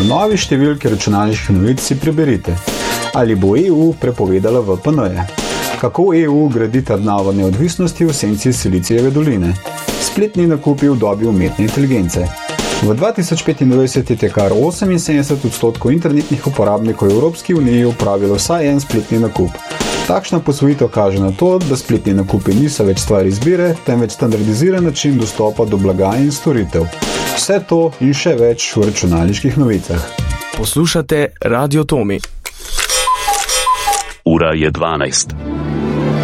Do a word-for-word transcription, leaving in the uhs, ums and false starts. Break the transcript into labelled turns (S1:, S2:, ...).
S1: V novi številki računalniških novic si preberite. Ali bo E U prepovedala V P N-je? Kako E U gradi trdnavo neodvisnosti v senci Silicijeve doline? Spletni nakupi v dobi umetne inteligence. V dva tisoč petindvajset je kar oseminsedemdeset odstotkov internetnih uporabnikov v Evropski uniji upravilo vsaj en spletni nakup. Takšna posvojitev kaže na to, da spletni nakupi niso več stvar izbire, temveč standardiziran način dostopa do blaga in storitev. Vse to in še več v računalniških novicah.
S2: Poslušate Radio Tomi.
S3: Ura je dvanajst.